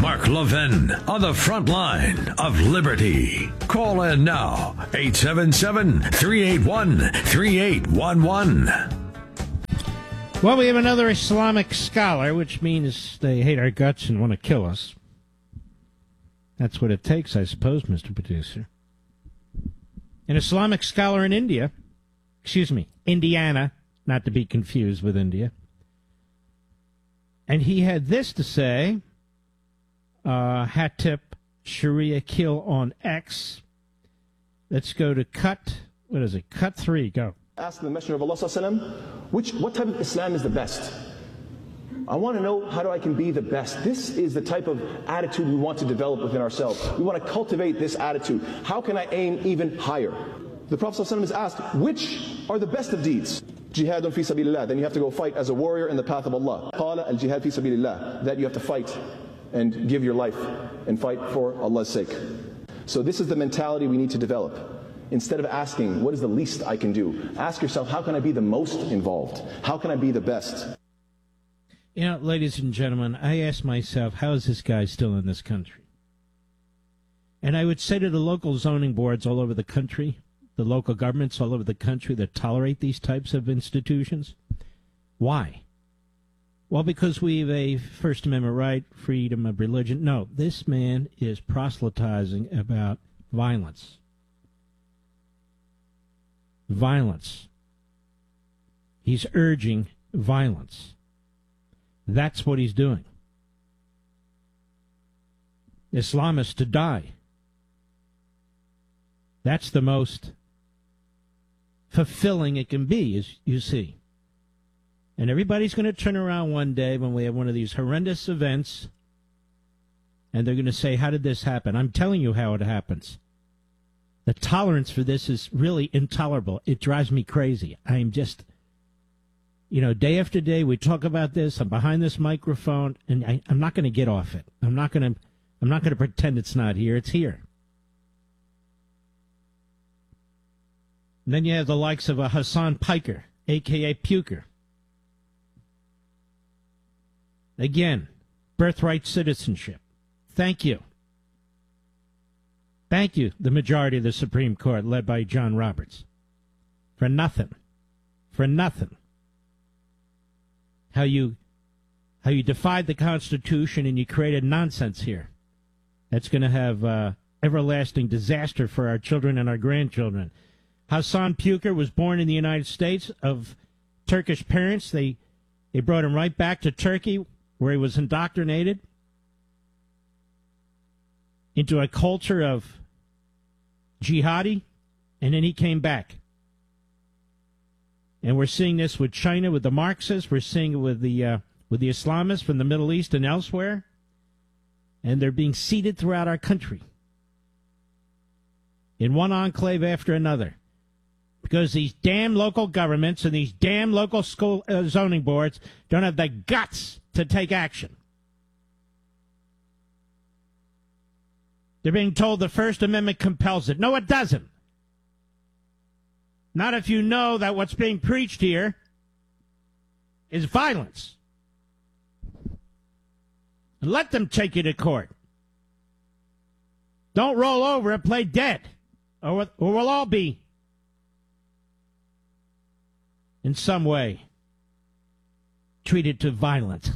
Mark Levin on the front line of liberty. Call in now, 877-381-3811. Well, we have another Islamic scholar, which means they hate our guts and want to kill us. That's what it takes, I suppose, Mr. Producer. An Islamic scholar in Indiana, not to be confused with India. And he had this to say, Hatip Sharia kill on X. Let's go to cut 3, go. Ask the Messenger of Allah what type of Islam is the best? I want to know how I can be the best. This is the type of attitude we want to develop within ourselves. We want to cultivate this attitude. How can I aim even higher? The Prophet ﷺ is asked, which are the best of deeds? Jihadun fi sabilillah. Then you have to go fight as a warrior in the path of Allah. Qala al-jihad fi sabilillah. That you have to fight and give your life and fight for Allah's sake. So this is the mentality we need to develop. Instead of asking, what is the least I can do? Ask yourself, how can I be the most involved? How can I be the best? You know, ladies and gentlemen, I ask myself, how is this guy still in this country? And I would say to the local zoning boards all over the country, the local governments all over the country that tolerate these types of institutions, why? Well, because we have a First Amendment right, freedom of religion. No, this man is proselytizing about violence. Violence. He's urging violence. That's what he's doing. Islamists to die. That's the most fulfilling it can be, as you see. And everybody's going to turn around one day when we have one of these horrendous events, and they're going to say, how did this happen? I'm telling you how it happens. The tolerance for this is really intolerable. It drives me crazy. I'm just, day after day we talk about this. I'm behind this microphone, and I'm not going to get off it. I'm not going to pretend it's not here. It's here. And then you have the likes of a Hassan Piker, a.k.a. Puker. Again, birthright citizenship. Thank you. Thank you, the majority of the Supreme Court, led by John Roberts. For nothing. For nothing. How you defied the Constitution and you created nonsense here. That's going to have everlasting disaster for our children and our grandchildren. Hassan Puker was born in the United States of Turkish parents. They brought him right back to Turkey, where he was indoctrinated into a culture of jihadi, and then he came back. And we're seeing this with China, with the Marxists. We're seeing it with the Islamists from the Middle East and elsewhere. And they're being seeded throughout our country in one enclave after another. Because these damn local governments and these damn local school zoning boards don't have the guts to take action. They're being told the First Amendment compels it. No, it doesn't. Not if you know that what's being preached here is violence. And let them take you to court. Don't roll over and play dead, or we'll all be in some way treated to violence.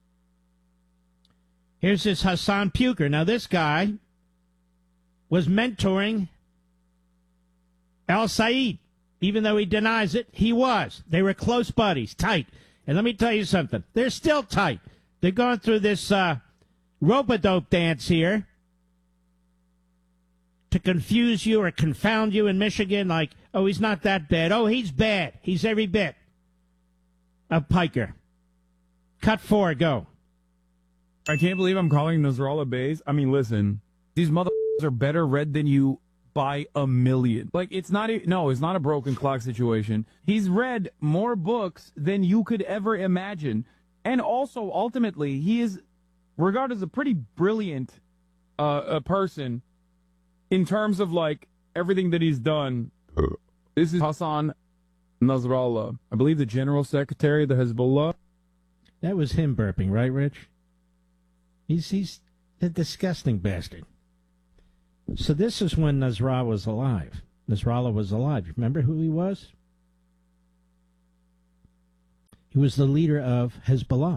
Here's this Hassan Puker. Now, this guy was mentoring al-Said. Even though he denies it, he was. They were close buddies, tight. And let me tell you something. They're still tight. They're going through this rope-a-dope dance here to confuse you or confound you in Michigan, like, oh, he's not that bad. Oh, he's bad. He's every bit of Piker. Cut 4, go. I can't believe I'm calling Nasrallah Bays. I mean, listen, these motherfuckers are better read than you by a million. Like, it's not a broken clock situation. He's read more books than you could ever imagine. And also, ultimately, he is regarded as a pretty brilliant a person in terms of, like, everything that he's done. This is Hassan Nasrallah, I believe the General Secretary of the Hezbollah. That was him burping, right, Rich? He's A disgusting bastard. So this is when Nasrallah was alive. Remember who he was? He was the leader of Hezbollah.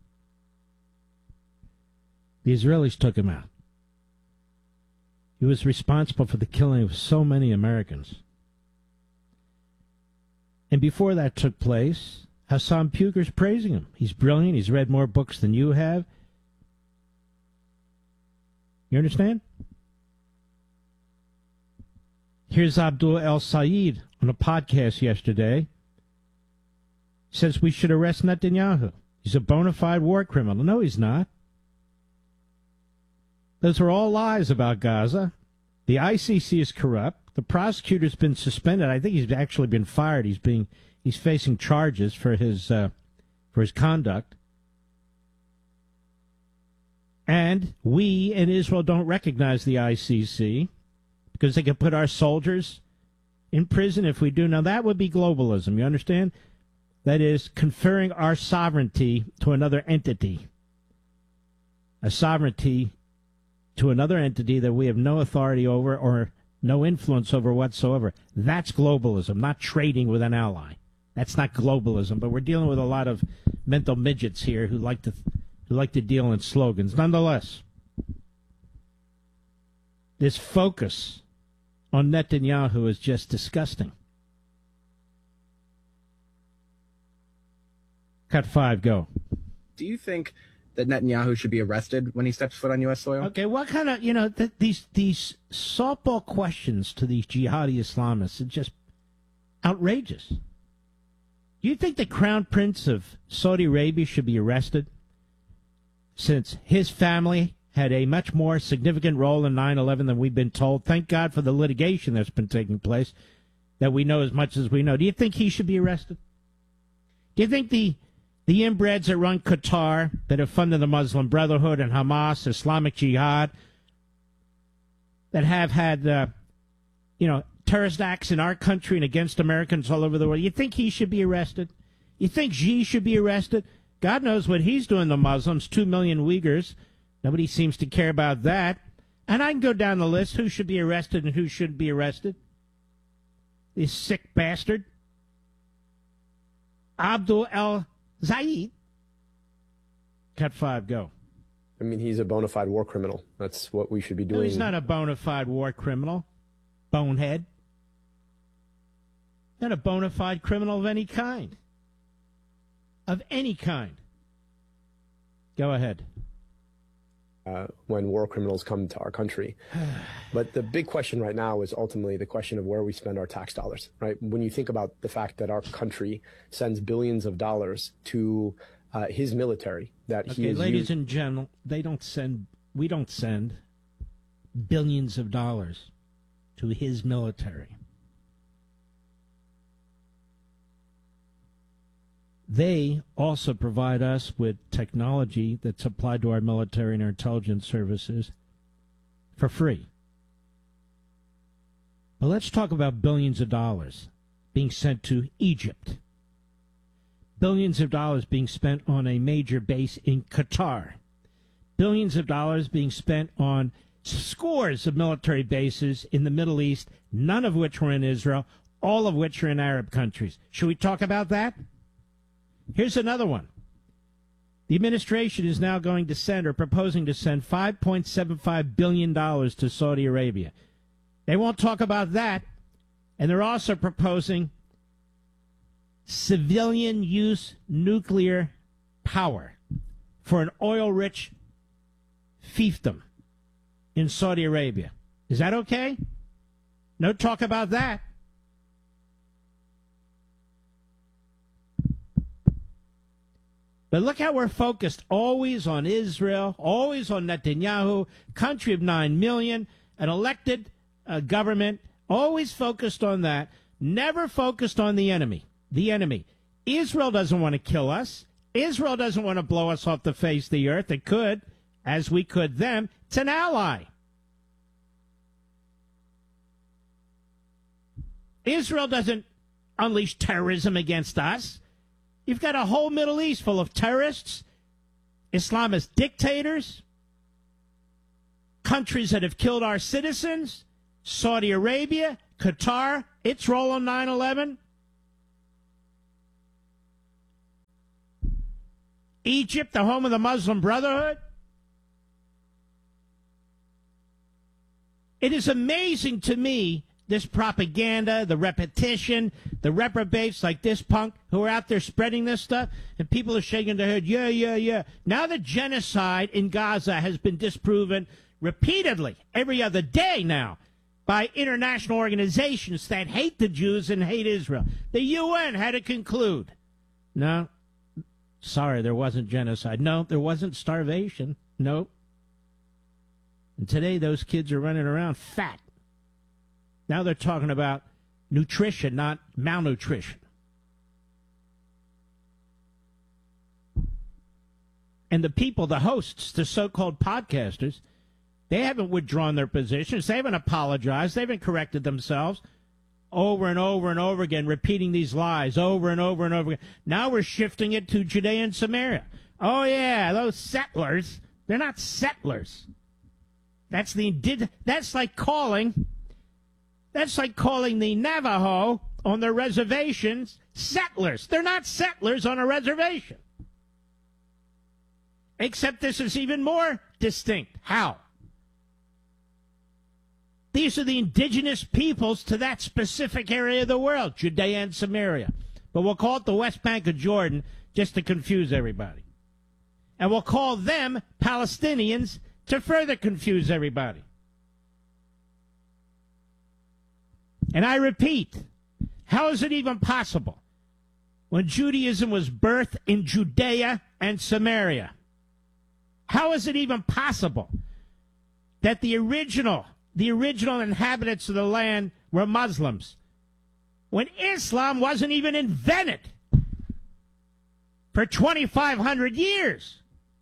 The Israelis took him out. He was responsible for the killing of so many Americans. And before that took place, Hassan Puger's praising him. He's brilliant. He's read more books than you have. You understand? Here's Abdul El Sayed on a podcast yesterday. Says we should arrest Netanyahu. He's a bona fide war criminal. No, he's not. Those are all lies about Gaza. The ICC is corrupt. The prosecutor's been suspended. I think he's actually been fired. He's facing charges for his conduct. And we in Israel don't recognize the ICC because they can put our soldiers in prison if we do. Now, that would be globalism. You understand? That is conferring our sovereignty to another entity. A sovereignty to another entity that we have no authority over or no influence over whatsoever. That's globalism, not trading with an ally. That's not globalism. But we're dealing with a lot of mental midgets here who like to deal in slogans. Nonetheless, this focus on Netanyahu is just disgusting. Cut 5, go. Do you think that Netanyahu should be arrested when he steps foot on U.S. soil? Okay, what kind of, these softball questions to these jihadi Islamists are just outrageous. Do you think the Crown Prince of Saudi Arabia should be arrested since his family had a much more significant role in 9/11 than we've been told? Thank God for the litigation that's been taking place that we know as much as we know. Do you think he should be arrested? Do you think the inbreds that run Qatar, that have funded the Muslim Brotherhood and Hamas, Islamic Jihad, that have had, terrorist acts in our country and against Americans all over the world, you think he should be arrested? You think Xi should be arrested? God knows what he's doing to Muslims, 2 million Uyghurs. Nobody seems to care about that. And I can go down the list who should be arrested and who shouldn't be arrested. This sick bastard. Abdul El Sayed. Cut 5, go. I mean, he's a bona fide war criminal. That's what we should be doing. No, he's not a bona fide war criminal. Bonehead. Not a bona fide criminal of any kind. Of any kind. Go ahead. When war criminals come to our country. But the big question right now is ultimately the question of where we spend our tax dollars, right? When you think about the fact that our country sends billions of dollars to his military, that he is ladies and gentlemen, we don't send billions of dollars to his military. They also provide us with technology that's applied to our military and our intelligence services for free. But let's talk about billions of dollars being sent to Egypt. Billions of dollars being spent on a major base in Qatar. Billions of dollars being spent on scores of military bases in the Middle East, none of which were in Israel, all of which are in Arab countries. Should we talk about that? Here's another one. The administration is now going to send or proposing to send $5.75 billion to Saudi Arabia. They won't talk about that. And they're also proposing civilian use nuclear power for an oil-rich fiefdom in Saudi Arabia. Is that okay? No talk about that. But look how we're focused always on Israel, always on Netanyahu, country of 9 million, an elected government, always focused on that, never focused on the enemy. The enemy. Israel doesn't want to kill us. Israel doesn't want to blow us off the face of the earth. It could, as we could them. It's an ally. Israel doesn't unleash terrorism against us. You've got a whole Middle East full of terrorists, Islamist dictators, countries that have killed our citizens, Saudi Arabia, Qatar, its role on 9/11, Egypt, the home of the Muslim Brotherhood. It is amazing to me, this propaganda, the repetition, the reprobates like this punk who are out there spreading this stuff, and people are shaking their head, yeah. Now the genocide in Gaza has been disproven repeatedly, every other day now, by international organizations that hate the Jews and hate Israel. The UN had to conclude. No, sorry, there wasn't genocide. No, there wasn't starvation. Nope. And today those kids are running around fat. Now they're talking about nutrition, not malnutrition. And the people, the hosts, the so-called podcasters, they haven't withdrawn their positions. They haven't apologized. They haven't corrected themselves over and over and over again, repeating these lies over and over and over again. Now we're shifting it to Judea and Samaria. Oh, yeah, those settlers, they're not settlers. That's like calling the Navajo on their reservations settlers. They're not settlers on a reservation. Except this is even more distinct. How? These are the indigenous peoples to that specific area of the world, Judea and Samaria. But we'll call it the West Bank of Jordan just to confuse everybody. And we'll call them Palestinians to further confuse everybody. And I repeat, how is it even possible when Judaism was birthed in Judea and Samaria? How is it even possible that the original inhabitants of the land were Muslims when Islam wasn't even invented for 2,500 years?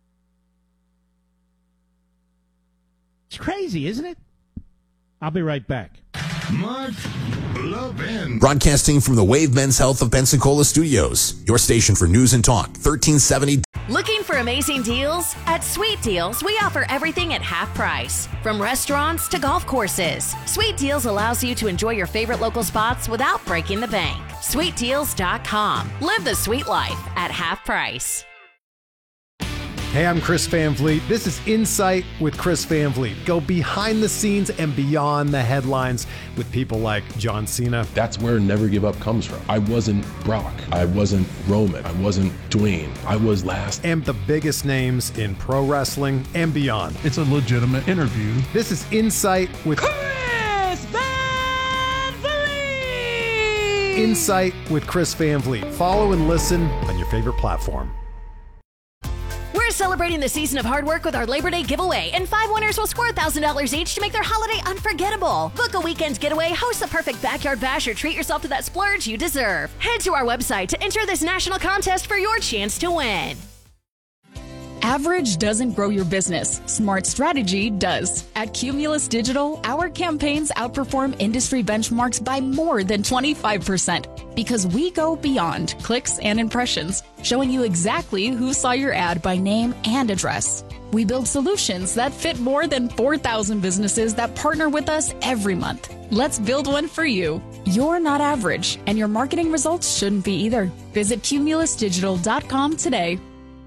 It's crazy, isn't it? I'll be right back. Mark Levin. Broadcasting from the Wave Men's Health of Pensacola Studios, your station for news and talk, 1370. Looking for amazing deals? At Sweet Deals, we offer everything at half price. From restaurants to golf courses, Sweet Deals allows you to enjoy your favorite local spots without breaking the bank. SweetDeals.com. Live the sweet life at half price. Hey, I'm Chris Van Vliet. This is Insight with Chris Van Vliet. Go behind the scenes and beyond the headlines with people like John Cena. That's where Never Give Up comes from. I wasn't Brock. I wasn't Roman. I wasn't Dwayne. I was last. And the biggest names in pro wrestling and beyond. It's a legitimate interview. This is Insight with Chris Van Vliet. Insight with Chris Van Vliet. Follow and listen on your favorite platform. We're celebrating the season of hard work with our Labor Day giveaway, and 5 winners will score $1,000 each to make their holiday unforgettable. Book a weekend getaway, host the perfect backyard bash, or treat yourself to that splurge you deserve. Head to our website to enter this national contest for your chance to win. Average doesn't grow your business. Smart strategy does. At Cumulus Digital, our campaigns outperform industry benchmarks by more than 25% because we go beyond clicks and impressions, showing you exactly who saw your ad by name and address. We build solutions that fit more than 4,000 businesses that partner with us every month. Let's build one for you. You're not average, and your marketing results shouldn't be either. Visit cumulusdigital.com today.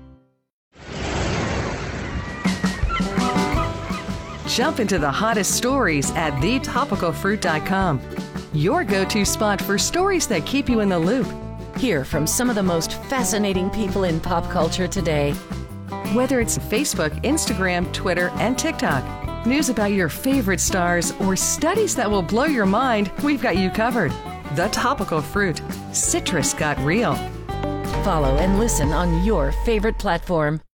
Jump into the hottest stories at thetopicalfruit.com. Your go-to spot for stories that keep you in the loop. Hear from some of the most fascinating people in pop culture today. Whether it's Facebook, Instagram, Twitter, and TikTok, news about your favorite stars, or studies that will blow your mind, we've got you covered. The Topical Fruit. Citrus got real. Follow and listen on your favorite platform.